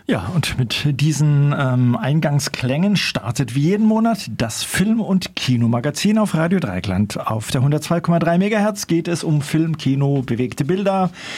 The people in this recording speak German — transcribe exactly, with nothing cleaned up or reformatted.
Ja, und mit diesen ähm, Eingangsklängen startet wie jeden Monat das Film- und Kinomagazin auf Radio Dreieckland. Auf der hundertzwei Komma drei Megahertz geht es um Film, Kino, bewegte Bilder,